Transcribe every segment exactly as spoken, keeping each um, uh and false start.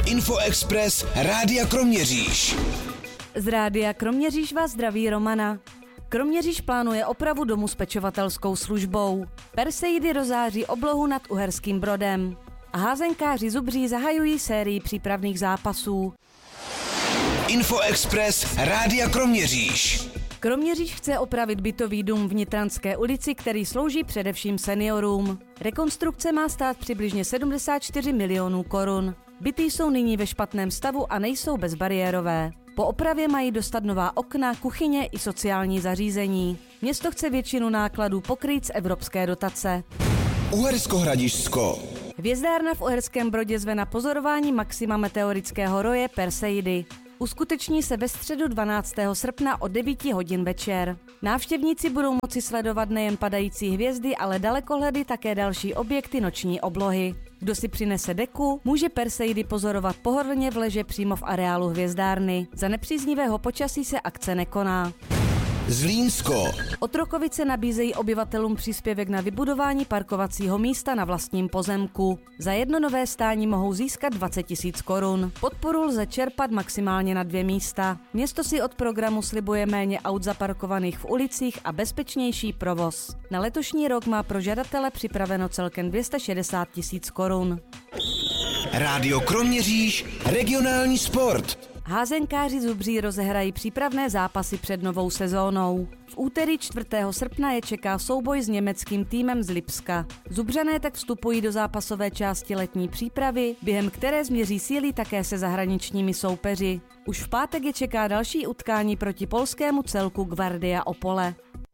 Info Express Rádia Kroměříž. Z Rádia Kroměříž vás zdraví Romana. Kroměříž plánuje opravu domu s pečovatelskou službou. Perseidy rozáří oblohu nad Uherským Brodem. A házenkáři Zubří zahajují sérii přípravných zápasů. Info Express Rádia Kroměříž. Kroměříž chce opravit bytový dům v Nitranské ulici, který slouží především seniorům. Rekonstrukce má stát přibližně sedmdesát čtyři milionů korun. Byty jsou nyní ve špatném stavu a nejsou bezbariérové. Po opravě mají dostat nová okna, kuchyně i sociální zařízení. Město chce většinu nákladů pokrýt z evropské dotace. Uhersko-Hradišťsko. Hvězdárna v Uherském Brodě zve na pozorování maxima meteorického roje Perseidy. Uskuteční se ve středu dvanáctého srpna od devíti hodin večer. Návštěvníci budou moci sledovat nejen padající hvězdy, ale dalekohledy také další objekty noční oblohy. Kdo si přinese deku, může Perseidy pozorovat pohodlně v leže přímo v areálu hvězdárny. Za nepříznivého počasí se akce nekoná. Zlínsko. Otrokovice nabízejí obyvatelům příspěvek na vybudování parkovacího místa na vlastním pozemku. Za jedno nové stání mohou získat dvacet tisíc korun. Podporu lze čerpat maximálně na dvě místa. Město si od programu slibuje méně aut zaparkovaných v ulicích a bezpečnější provoz. Na letošní rok má pro žadatele připraveno celkem dvě stě šedesát tisíc korun. Rádio Kroměříž, regionální sport. Házenkáři Zubří rozehrají přípravné zápasy před novou sezónou. V úterý čtvrtého srpna je čeká souboj s německým týmem z Lipska. Zubřané tak vstupují do zápasové části letní přípravy, během které změří síly také se zahraničními soupeři. Už v pátek je čeká další utkání proti polskému celku Gvardia Opole.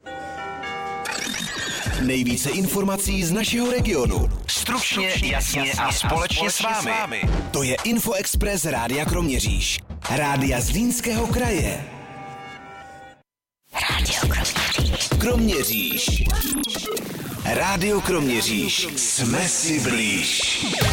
Nejvíce informací z našeho regionu. Stručně, jasně a společně s vámi. To je Info Express Rádia Kroměříž. Rádia Zlínského kraje. Rádio Kroměříž. Kroměříž. Rádio Kroměříž. Jsme si blíž.